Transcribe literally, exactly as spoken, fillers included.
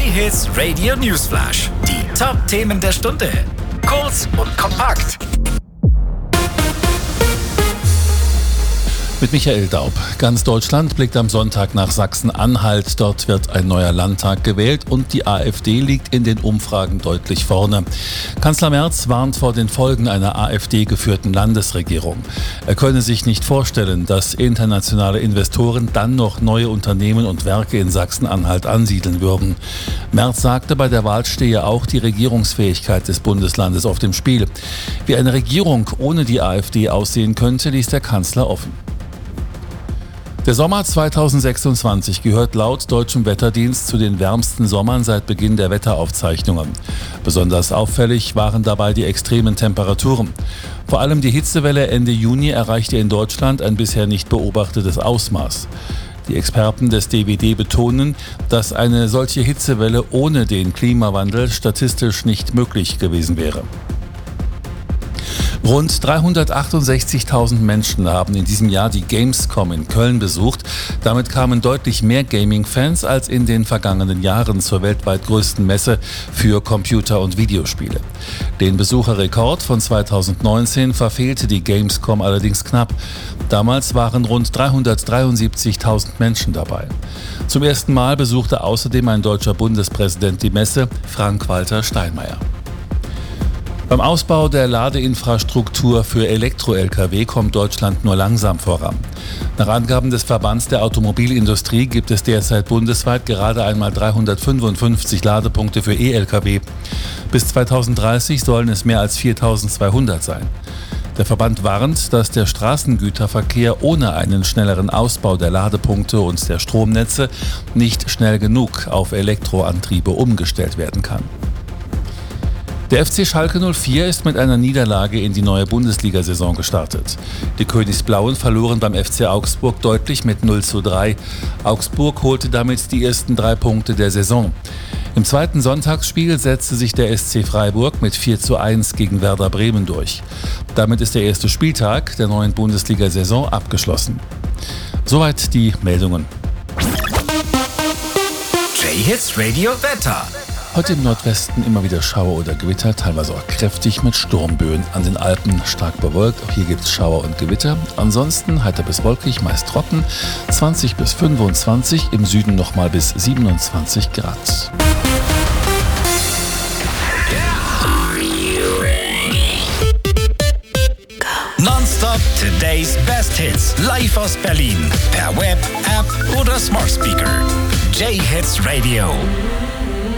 J-Hits Radio Newsflash. Die Top-Themen der Stunde. Kurz und kompakt. Mit Michael Daub. Ganz Deutschland blickt am Sonntag nach Sachsen-Anhalt. Dort wird ein neuer Landtag gewählt und die AfD liegt in den Umfragen deutlich vorne. Kanzler Merz warnt vor den Folgen einer AfD-geführten Landesregierung. Er könne sich nicht vorstellen, dass internationale Investoren dann noch neue Unternehmen und Werke in Sachsen-Anhalt ansiedeln würden. Merz sagte, bei der Wahl stehe auch die Regierungsfähigkeit des Bundeslandes auf dem Spiel. Wie eine Regierung ohne die AfD aussehen könnte, ließ der Kanzler offen. Der Sommer zweitausendsechsundzwanzig gehört laut deutschem Wetterdienst zu den wärmsten Sommern seit Beginn der Wetteraufzeichnungen. Besonders auffällig waren dabei die extremen Temperaturen. Vor allem die Hitzewelle Ende Juni erreichte in Deutschland ein bisher nicht beobachtetes Ausmaß. Die Experten des D W D betonen, dass eine solche Hitzewelle ohne den Klimawandel statistisch nicht möglich gewesen wäre. Rund dreihundertachtundsechzigtausend Menschen haben in diesem Jahr die Gamescom in Köln besucht. Damit kamen deutlich mehr Gaming-Fans als in den vergangenen Jahren zur weltweit größten Messe für Computer- und Videospiele. Den Besucherrekord von zweitausendneunzehn verfehlte die Gamescom allerdings knapp. Damals waren rund dreihundertdreiundsiebzigtausend Menschen dabei. Zum ersten Mal besuchte außerdem ein deutscher Bundespräsident die Messe, Frank-Walter Steinmeier. Beim Ausbau der Ladeinfrastruktur für Elektro-L K W kommt Deutschland nur langsam voran. Nach Angaben des Verbands der Automobilindustrie gibt es derzeit bundesweit gerade einmal dreihundertfünfundfünfzig Ladepunkte für E L K W. Bis zweitausenddreißig sollen es mehr als viertausendzweihundert sein. Der Verband warnt, dass der Straßengüterverkehr ohne einen schnelleren Ausbau der Ladepunkte und der Stromnetze nicht schnell genug auf Elektroantriebe umgestellt werden kann. Der F C Schalke null vier ist mit einer Niederlage in die neue Bundesliga-Saison gestartet. Die Königsblauen verloren beim F C Augsburg deutlich mit null zu drei. Augsburg holte damit die ersten drei Punkte der Saison. Im zweiten Sonntagsspiel setzte sich der S C Freiburg mit vier zu eins gegen Werder Bremen durch. Damit ist der erste Spieltag der neuen Bundesliga-Saison abgeschlossen. Soweit die Meldungen. J-Hits Radio Wetter. Heute im Nordwesten immer wieder Schauer oder Gewitter, teilweise auch kräftig mit Sturmböen. An den Alpen stark bewölkt, auch hier gibt es Schauer und Gewitter. Ansonsten heiter bis wolkig, meist trocken, zwanzig bis fünfundzwanzig, im Süden nochmal bis siebenundzwanzig Grad. Nonstop Today's Best Hits. Live aus Berlin. Per Web, App oder Smart Speaker. J-Hits Radio.